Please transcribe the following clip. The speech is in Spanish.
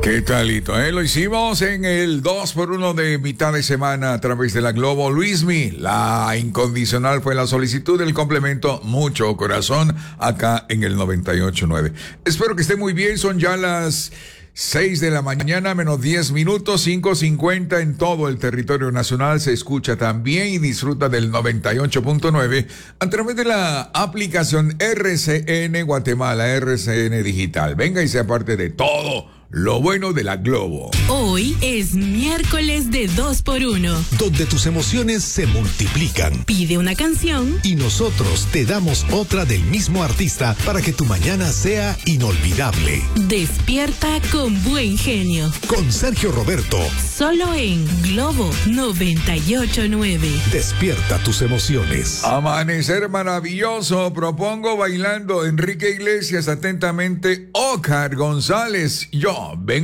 ¿Qué talito? Lo hicimos en el 2x1 de mitad de semana a través de la Globo. Luismi, la incondicional fue la solicitud del complemento Mucho Corazón acá en el 98.9. Espero que esté muy bien, son ya las 6 de la mañana, menos 10 minutos, 5:50 en todo el territorio nacional. Se escucha también y disfruta del 98.9 a través de la aplicación RCN Guatemala, RCN Digital. Venga y sea parte de todo lo bueno de la Globo. Hoy es miércoles de 2x1, donde tus emociones se multiplican. Pide una canción y nosotros te damos otra del mismo artista para que tu mañana sea inolvidable. Despierta con buen genio. Con Sergio Roberto. Solo en Globo 98.9. Despierta tus emociones. Amanecer maravilloso. Propongo bailando Enrique Iglesias. Atentamente, Óscar González. Yo vengo